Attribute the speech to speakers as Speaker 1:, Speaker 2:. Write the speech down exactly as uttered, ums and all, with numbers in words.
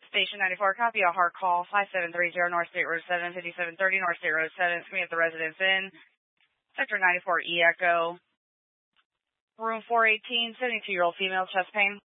Speaker 1: Station ninety-four, copy a hard call, five seven three zero North State Road seven, fifty-seven thirty North State Road seven. It's me at the Residence Inn, Sector ninety-four E Echo, room four eighteen, seventy-two-year-old female, chest pain.